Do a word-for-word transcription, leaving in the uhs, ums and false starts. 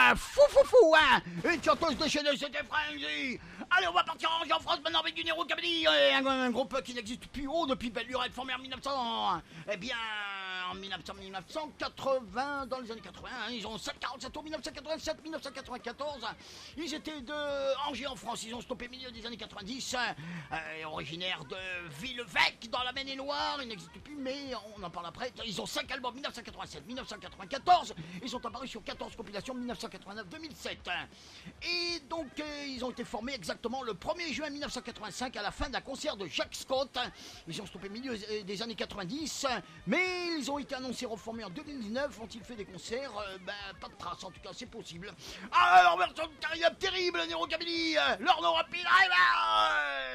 hein, fou fou fou, hein. Une chanteuse déchaînée, c'était Frenzy. Allez, on va partir en en France maintenant avec du Nero Cabelli, un, un groupe qui n'existe plus haut depuis belle lurette, formé en mille neuf cents. Eh bien, en mille neuf cents, mille neuf cent quatre-vingts, dans les années quatre-vingts, hein, ils ont sept quarante-sept tours, mille neuf cent quatre-vingt-sept, mille neuf cent quatre-vingt-quatorze. Ils étaient de Angers en France, ils ont stoppé milieu des années quatre-vingt-dix, euh, originaire de Villevec dans la Maine-et-Loire, ils n'existent plus, mais on en parle après. Ils ont cinq albums, mille neuf cent quatre-vingt-sept, mille neuf cent quatre-vingt-quatorze, ils sont apparus sur quatorze compilations, mille neuf cent quatre-vingt-neuf, deux mille sept. Et donc, euh, ils ont été formés exactement le premier juin mille neuf cent quatre-vingt-cinq à la fin d'un concert de Jacques Scott. Ils ont stoppé milieu des années quatre-vingt-dix, mais ils ont été annoncés reformés en deux mille dix-neuf. Ont-ils fait des concerts? euh, Ben, pas de traces, en tout cas, c'est possible. Ah, leur version de carrière terrible, Nero Cabelli, leur nom rapide,